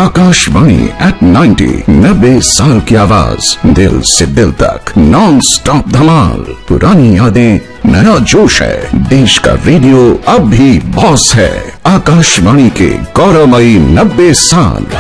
Akashvani eight 90, 90 साल की आवाज, दिल से दिल तक नॉन स्टॉप धमाल। पुरानी यादें, नया जोश है, देश का रेडियो अब भी बॉस है। आकाशवाणी के गौरवमयी 90 साल।